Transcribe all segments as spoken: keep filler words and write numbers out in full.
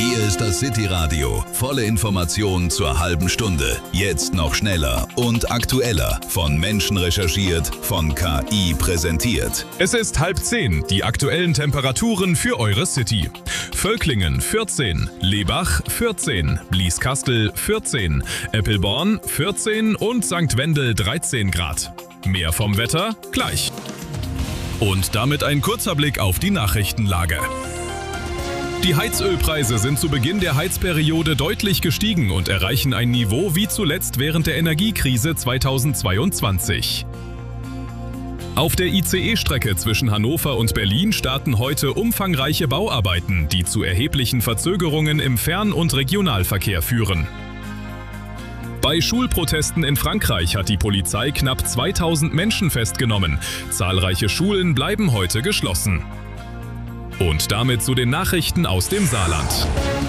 Hier ist das City Radio. Volle Informationen zur halben Stunde. Jetzt noch schneller und aktueller. Von Menschen recherchiert, von K I präsentiert. Es ist halb zehn. Die aktuellen Temperaturen für eure City. Völklingen vierzehn, Lebach vierzehn, Blieskastel vierzehn, Eppelborn vierzehn und Sankt Wendel dreizehn Grad. Mehr vom Wetter gleich. Und damit ein kurzer Blick auf die Nachrichtenlage. Die Heizölpreise sind zu Beginn der Heizperiode deutlich gestiegen und erreichen ein Niveau wie zuletzt während der Energiekrise zweitausendzweiundzwanzig. Auf der I C E-Strecke zwischen Hannover und Berlin starten heute umfangreiche Bauarbeiten, die zu erheblichen Verzögerungen im Fern- und Regionalverkehr führen. Bei Schulprotesten in Frankreich hat die Polizei knapp zweitausend Menschen festgenommen. Zahlreiche Schulen bleiben heute geschlossen. Und damit zu den Nachrichten aus dem Saarland.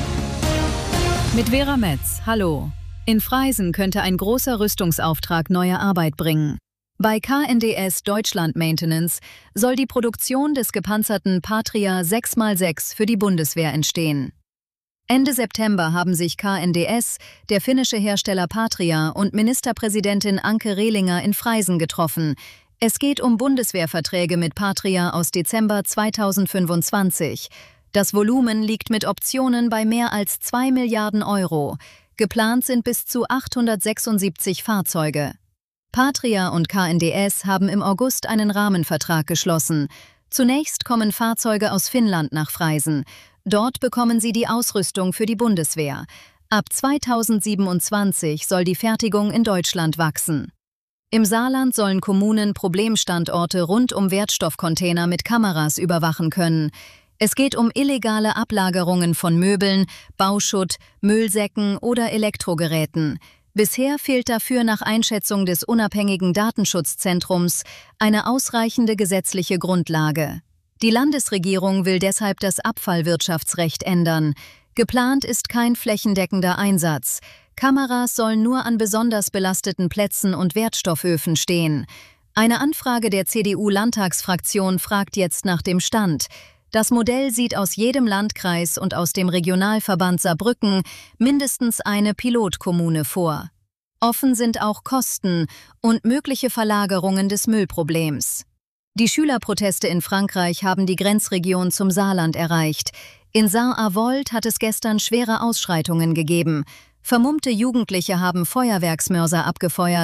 Mit Vera Metz, hallo. In Freisen könnte ein großer Rüstungsauftrag neue Arbeit bringen. Bei K N D S Deutschland Maintenance soll die Produktion des gepanzerten Patria sechs mal sechs für die Bundeswehr entstehen. Ende September haben sich K N D S, der finnische Hersteller Patria und Ministerpräsidentin Anke Rehlinger in Freisen getroffen. Es geht um Bundeswehrverträge mit Patria aus Dezember zweitausendfünfundzwanzig. Das Volumen liegt mit Optionen bei mehr als zwei Milliarden Euro. Geplant sind bis zu achthundertsechsundsiebzig Fahrzeuge. Patria und K N D S haben im August einen Rahmenvertrag geschlossen. Zunächst kommen Fahrzeuge aus Finnland nach Freisen. Dort bekommen sie die Ausrüstung für die Bundeswehr. Ab zweitausendsiebenundzwanzig soll die Fertigung in Deutschland wachsen. Im Saarland sollen Kommunen Problemstandorte rund um Wertstoffcontainer mit Kameras überwachen können. Es geht um illegale Ablagerungen von Möbeln, Bauschutt, Müllsäcken oder Elektrogeräten. Bisher fehlt dafür nach Einschätzung des unabhängigen Datenschutzzentrums eine ausreichende gesetzliche Grundlage. Die Landesregierung will deshalb das Abfallwirtschaftsrecht ändern. Geplant ist kein flächendeckender Einsatz. Kameras sollen nur an besonders belasteten Plätzen und Wertstofföfen stehen. Eine Anfrage der C D U-Landtagsfraktion fragt jetzt nach dem Stand. Das Modell sieht aus jedem Landkreis und aus dem Regionalverband Saarbrücken mindestens eine Pilotkommune vor. Offen sind auch Kosten und mögliche Verlagerungen des Müllproblems. Die Schülerproteste in Frankreich haben die Grenzregion zum Saarland erreicht. In Saar-Avold hat es gestern schwere Ausschreitungen gegeben. Vermummte Jugendliche haben Feuerwerksmörser abgefeuert